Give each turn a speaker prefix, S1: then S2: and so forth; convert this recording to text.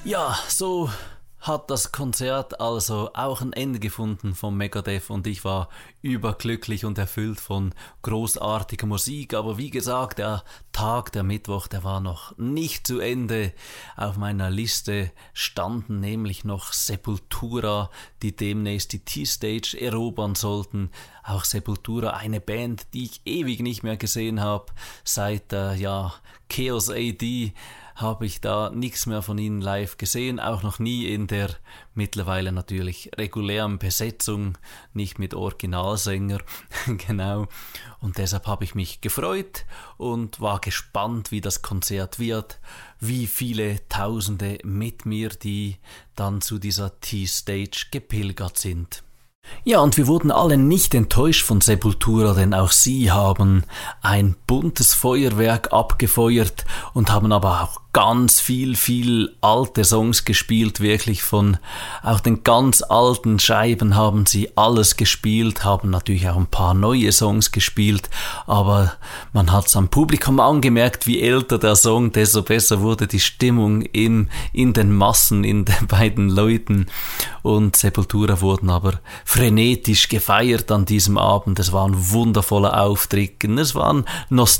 S1: Ja, so hat das Konzert also auch ein Ende gefunden von Megadeth und ich war überglücklich und erfüllt von großartiger Musik. Aber wie gesagt, der Tag, der Mittwoch, der war noch nicht zu Ende. Auf meiner Liste standen nämlich noch Sepultura, die demnächst die T-Stage erobern sollten. Auch Sepultura, eine Band, die ich ewig nicht mehr gesehen habe, seit Chaos AD habe ich da nichts mehr von ihnen live gesehen, auch noch nie in der mittlerweile natürlich regulären Besetzung, nicht mit Originalsänger, genau. Und deshalb habe ich mich gefreut und war gespannt, wie das Konzert wird, wie viele Tausende mit mir, die dann zu dieser T-Stage gepilgert sind. Ja, und wir wurden alle nicht enttäuscht von Sepultura, denn auch sie haben ein buntes Feuerwerk abgefeuert und haben aber auch ganz viel alte Songs gespielt, wirklich von auch den ganz alten Scheiben haben sie alles gespielt, haben natürlich auch ein paar neue Songs gespielt, aber man hat es am Publikum angemerkt, wie älter der Song, desto besser wurde die Stimmung in den Massen, bei den Leuten, und Sepultura wurden aber frenetisch gefeiert an diesem Abend. Es war ein wundervoller Auftritt, es waren